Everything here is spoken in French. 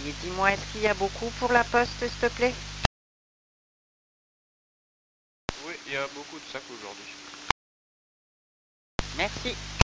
Et dis-moi, est-ce qu'il y a beaucoup pour la poste, s'il te plaît? Oui, il y a beaucoup de sacs aujourd'hui. Merci.